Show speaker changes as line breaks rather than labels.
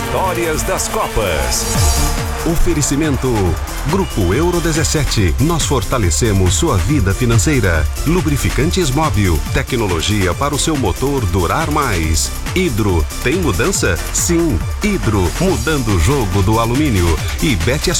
Histórias das Copas.
Oferecimento Grupo Euro 17. Nós fortalecemos sua vida financeira. Lubrificantes Móbil. Tecnologia para o seu motor durar mais. Hidro. Tem mudança? Sim. Hidro. Mudando o jogo do alumínio. E Bet